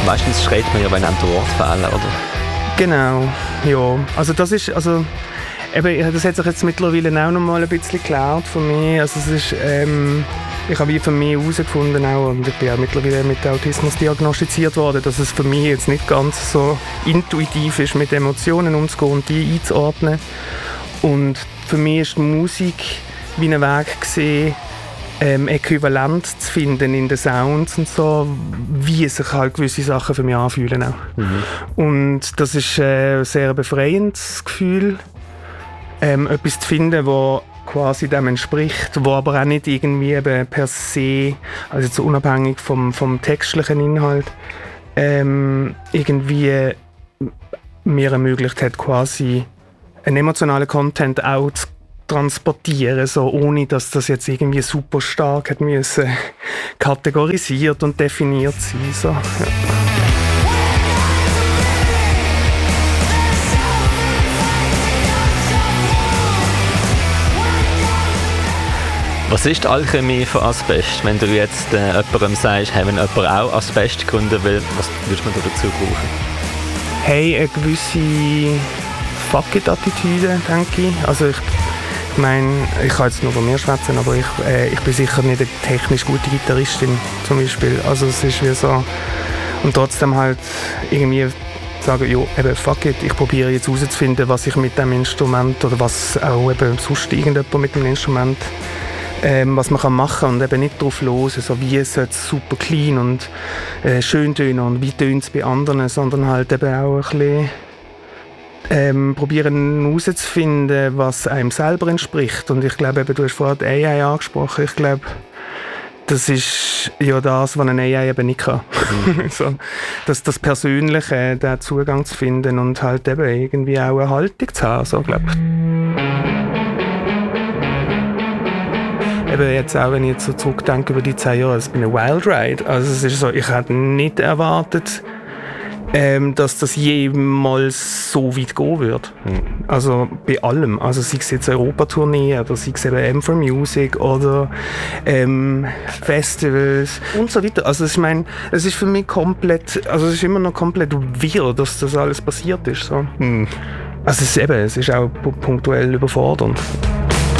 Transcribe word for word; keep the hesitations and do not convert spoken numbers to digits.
meistens schreit man ja, wenn einem die Worte fehlen, oder? Genau, ja. Also das ist, also eben, das hat sich jetzt mittlerweile auch noch mal ein bisschen geklärt von mir. Also es ist, ähm, ich habe wie für mich herausgefunden auch, und ich bin auch mittlerweile mit Autismus diagnostiziert worden, dass es für mich jetzt nicht ganz so intuitiv ist, mit Emotionen umzugehen und die einzuordnen. Und für mich ist die Musik wie ein Weg gesehen, ähm, äquivalent zu finden in den Sounds und so, wie sich halt gewisse Sachen für mich anfühlen auch. Mhm. Und das ist äh, ein sehr befreiendes Gefühl, ähm, etwas zu finden, was quasi dem entspricht, wo aber auch nicht irgendwie eben per se, also jetzt unabhängig vom, vom textlichen Inhalt, ähm, irgendwie mir ermöglicht hat, quasi einen emotionalen Content auch zu transportieren, so, ohne dass das jetzt irgendwie super stark hat müssen kategorisiert und definiert sein. So. Ja. Was ist die Alchemie von Asbest? Wenn du jetzt äh, jemandem sagst, hey, wenn jemand auch Asbest gründen will, was würdest du dazu brauchen? Hey, eine gewisse Fuck-it-Attitüde, denke ich. Also ich Ich meine, ich kann jetzt nur von mir schwätzen, aber ich, äh, ich bin sicher nicht eine technisch gute Gitarristin zum Beispiel. Also es ist wie so, und trotzdem halt irgendwie sagen, ja, eben fuck it, ich probiere jetzt herauszufinden, was ich mit dem Instrument oder was auch eben sonst irgendjemand mit dem Instrument, ähm, was man kann machen und eben nicht drauf los, so wie es super clean und äh, schön tönen und wie tönt es bei anderen, sondern halt eben auch ein bisschen Ähm, probieren herauszufinden, was einem selber entspricht. Und ich glaube, eben, du hast vorhin die A I angesprochen. Ich glaube, das ist ja das, was eine A I eben nicht kann. Mhm. so, das, das Persönliche, den Zugang zu finden und halt eben irgendwie auch eine Haltung zu haben. So, glaube ich. Eben jetzt auch, wenn ich jetzt so zurückdenke über die zehn Jahre, es bin ein Wild Ride. Also es ist so, ich hätte nicht erwartet, Ähm, dass das jemals so weit gehen wird. Mhm. Also bei allem. Also sei es jetzt Europatournee oder sei es eben M for Music oder ähm, Festivals und so weiter. Also ich meine, es ist für mich komplett, also es ist immer noch komplett wirr, dass das alles passiert ist. So. Mhm. Also es ist eben, es ist auch punktuell überfordernd.